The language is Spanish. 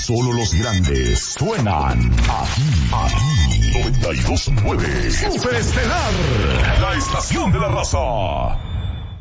Solo los grandes suenan aquí. 92.9 Super Estelar, la estación de la raza.